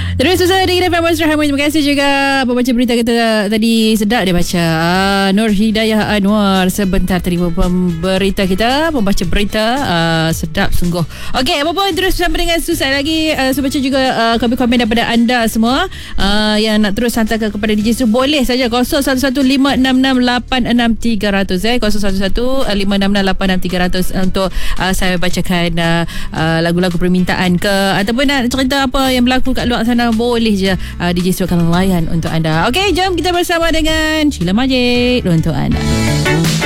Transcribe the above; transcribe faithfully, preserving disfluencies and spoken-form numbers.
Terus bersama dengan F M Monster Harmony. Terima kasih juga pembaca berita kita tadi. Sedap dia baca. uh, Nur Hidayah Anwar sebentar terima pemberita kita, pembaca berita. uh, Sedap sungguh. Okey, apa pun terus bersama dengan Susah lagi. uh, Saya baca juga uh, komen-komen daripada anda semua uh, yang nak terus hantarkan kepada D J Su. Boleh saja kosong satu satu lima enam enam lapan enam tiga kosong kosong eh kosong satu satu lima enam enam lapan enam tiga kosong untuk uh, saya bacakan uh, uh, lagu-lagu permintaan ke, ataupun nak cerita apa yang berlaku kat luar sana, boleh je uh, D J Su akan layan untuk anda. Okey, jom kita bersama dengan Sheila Majid untuk anda.